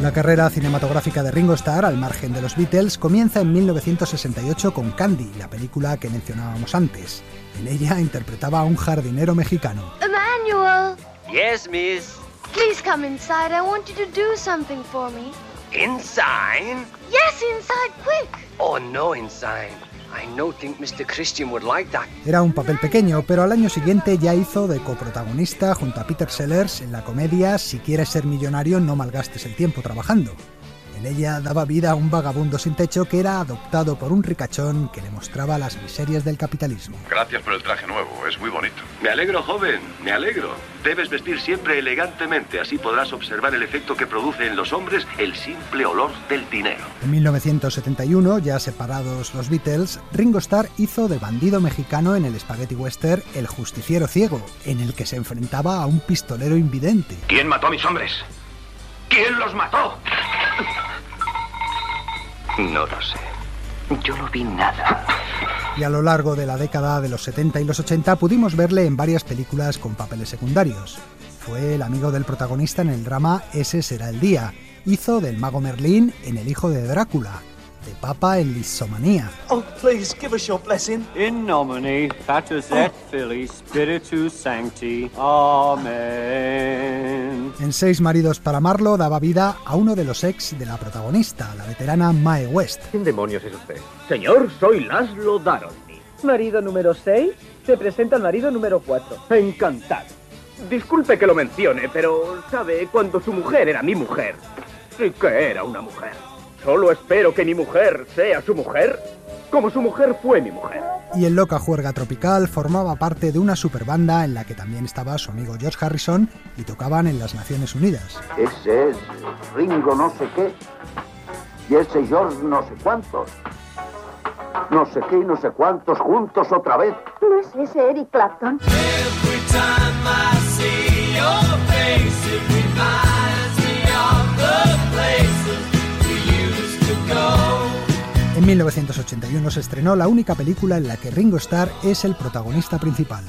La carrera cinematográfica de Ringo Starr, al margen de los Beatles, comienza en 1968 con Candy, la película que mencionábamos antes. En ella interpretaba a un jardinero mexicano. Emmanuel! Yes, miss. Please come inside. I want you to do something for me. Inside? Yes, inside, quick! Oh, no, inside. I no think Mr. Christian would like that. Era un papel pequeño, pero al año siguiente ya hizo de coprotagonista junto a Peter Sellers en la comedia Si quieres ser millonario, no malgastes el tiempo trabajando. En ella daba vida a un vagabundo sin techo que era adoptado por un ricachón que le mostraba las miserias del capitalismo. Gracias por el traje nuevo, es muy bonito. Me alegro, joven, me alegro. Debes vestir siempre elegantemente, así podrás observar el efecto que produce en los hombres el simple olor del dinero. En 1971, ya separados los Beatles, Ringo Starr hizo de bandido mexicano en el spaghetti western El justiciero ciego, en el que se enfrentaba a un pistolero invidente. ¿Quién mató a mis hombres? ¿Quién los mató? No lo sé. Yo no vi nada. Y a lo largo de la década de los 70 y los 80 pudimos verle en varias películas con papeles secundarios. Fue el amigo del protagonista en el drama Ese será el día. Hizo del mago Merlín en El hijo de Drácula. De Papa en Lizomanía. Oh, please, give us your blessing. In nomine Patris et Filii Spiritus Sancti. Amen. En Seis maridos para amarlo daba vida a uno de los ex de la protagonista, la veterana Mae West. ¿Quién demonios es usted? Señor, soy Laszlo Darosny. Marido número 6, se presenta el marido número 4. Encantado. Disculpe que lo mencione, pero, ¿sabe? Cuando su mujer era mi mujer, sí que era una mujer. Solo espero que mi mujer sea su mujer, como su mujer fue mi mujer. Y en Loca Juerga Tropical formaba parte de una superbanda en la que también estaba su amigo George Harrison y tocaban en las Naciones Unidas. Ese es Ringo no sé qué, y ese George no sé cuántos. No sé qué y no sé cuántos juntos otra vez. ¿No es ese Eric Clapton? En 1981 se estrenó la única película en la que Ringo Starr es el protagonista principal.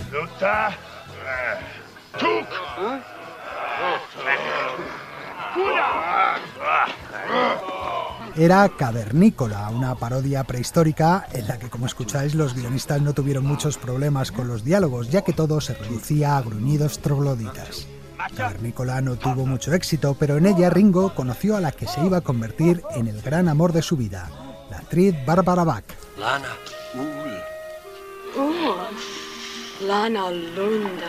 Era Cavernícola, una parodia prehistórica en la que, como escucháis, los guionistas no tuvieron muchos problemas con los diálogos, ya que todo se reducía a gruñidos trogloditas. Cavernícola no tuvo mucho éxito, pero en ella Ringo conoció a la que se iba a convertir en el gran amor de su vida, la actriz Barbara Bach. Lana. Lana Lunda.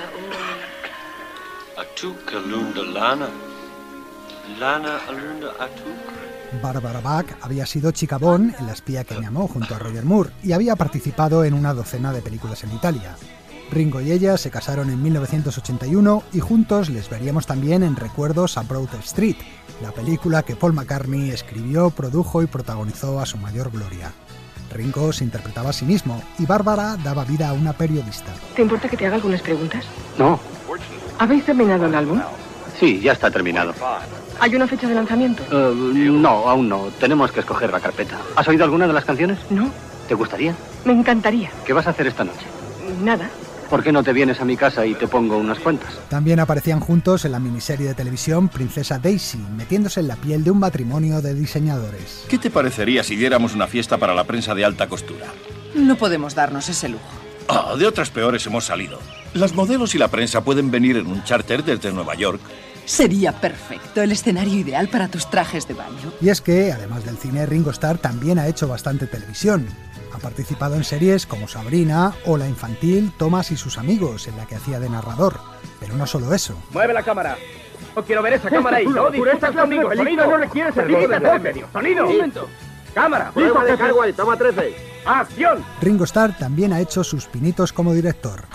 Atuka Lunda Lana. Lana Lunda Atuka. Barbara Bach había sido chica Bond en La espía que me amó junto a Roger Moore y había participado en una docena de películas en Italia. Ringo y ella se casaron en 1981 y juntos les veríamos también en Recuerdos a Broad Street, la película que Paul McCartney escribió, produjo y protagonizó a su mayor gloria. Ringo se interpretaba a sí mismo y Bárbara daba vida a una periodista. ¿Te importa que te haga algunas preguntas? No. ¿Habéis terminado el álbum? Sí, ya está terminado. ¿Hay una fecha de lanzamiento? No, aún no. Tenemos que escoger la carpeta. ¿Has oído alguna de las canciones? No. ¿Te gustaría? Me encantaría. ¿Qué vas a hacer esta noche? Nada. ¿Por qué no te vienes a mi casa y te pongo unas cuantas? También aparecían juntos en la miniserie de televisión Princesa Daisy, metiéndose en la piel de un matrimonio de diseñadores. ¿Qué te parecería si diéramos una fiesta para la prensa de alta costura? No podemos darnos ese lujo. De otras peores hemos salido. Las modelos y la prensa pueden venir en un charter desde Nueva York. Sería perfecto, el escenario ideal para tus trajes de baño. Y es que, además del cine, Ringo Starr también ha hecho bastante televisión. Ha participado en series como Sabrina o la infantil Thomas y sus amigos, en la que hacía de narrador. Pero no solo eso. ¡Mueve la cámara! ¡No quiero ver esa cámara ahí! ¡No disfrutas conmigo! ¡Sonido! ¡No requiere servicio de en medio! ¡Sonido! ¡Un momento! ¡Cámara! Prueba de cargo ahí, toma 13. ¡Acción! Ringo Starr también ha hecho sus pinitos como director.